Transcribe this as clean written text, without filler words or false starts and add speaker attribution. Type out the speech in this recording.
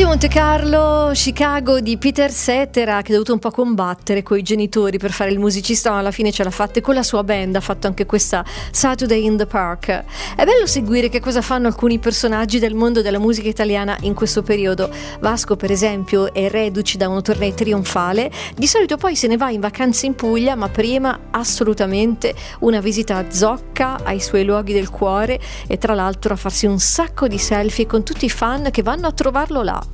Speaker 1: Radio Monte Carlo, Chicago di Peter Cetera, che ha dovuto un po' combattere coi genitori per fare il musicista, ma alla fine ce l'ha fatta, e con la sua band ha fatto anche questa Saturday in the Park. È bello seguire che cosa fanno alcuni personaggi del mondo della musica italiana in questo periodo. Vasco, per esempio, è reduce da un tournée trionfale, di solito poi se ne va in vacanze in Puglia, ma prima assolutamente una visita a Zocca, ai suoi luoghi del cuore, e tra l'altro a farsi un sacco di selfie con tutti i fan che vanno a trovarlo là.